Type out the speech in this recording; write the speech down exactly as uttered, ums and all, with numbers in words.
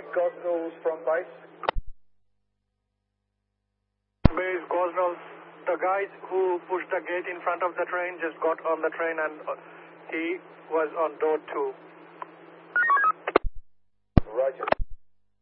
check Gosnells from base. Base Gosnells, the guy who pushed the gate in front of the train just got on the train and he was on door two. Roger.